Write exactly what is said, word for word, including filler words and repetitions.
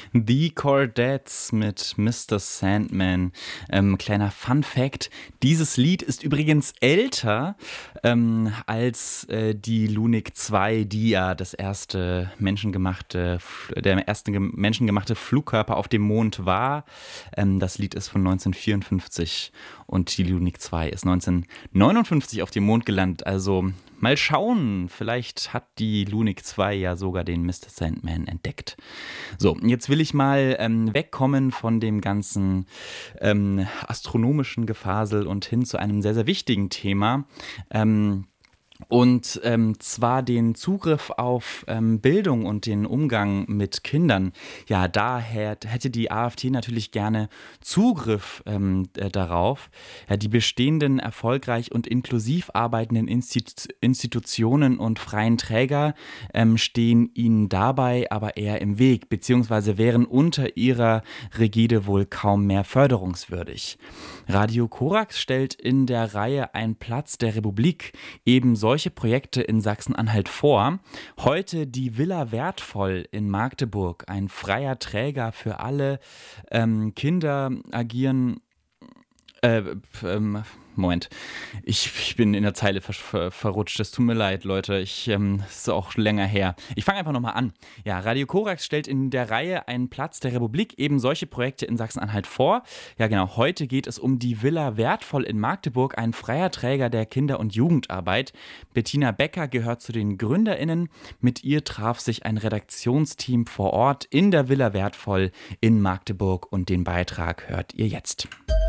The Chordettes mit Mister Sandman. Ähm, kleiner Fun Fact: Dieses Lied ist übrigens älter ähm, als äh, die Lunik zwei, die ja das erste menschengemachte, der erste gem- menschengemachte Flugkörper auf dem Mond war. Ähm, das Lied ist von neunzehnhundertvierundfünfzig und die Lunik zwei ist neunzehnhundertneunundfünfzig auf dem Mond gelandet. Also mal schauen, vielleicht hat die Lunik zwei ja sogar den Mister Sandman entdeckt. So, jetzt will ich mal ähm, wegkommen von dem ganzen ähm, astronomischen Gefasel und hin zu einem sehr, sehr wichtigen Thema. Ähm, und ähm, zwar den Zugriff auf ähm, Bildung und den Umgang mit Kindern. Ja, daher hätte die AfD natürlich gerne Zugriff ähm, äh, darauf. Ja, die bestehenden erfolgreich und inklusiv arbeitenden Institu- Institutionen und freien Träger ähm, stehen ihnen dabei aber eher im Weg, beziehungsweise wären unter ihrer Rigide wohl kaum mehr förderungswürdig. Radio Korax stellt in der Reihe Ein Platz der Republik eben solche Projekte in Sachsen-Anhalt vor. Heute die Villa Wertvoll in Magdeburg, ein freier Träger für alle ähm, Kinder agieren. Äh, ähm, Moment, ich, ich bin in der Zeile ver ver verrutscht. Es tut mir leid, Leute. Ich, ähm, das ist auch länger her. Ich fange einfach nochmal an. Ja, Radio Korax stellt in der Reihe Einen Platz der Republik eben solche Projekte in Sachsen-Anhalt vor. Ja, genau. Heute geht es um die Villa Wertvoll in Magdeburg, ein freier Träger der Kinder- und Jugendarbeit. Bettina Becker gehört zu den GründerInnen. Mit ihr traf sich ein Redaktionsteam vor Ort in der Villa Wertvoll in Magdeburg und den Beitrag hört ihr jetzt.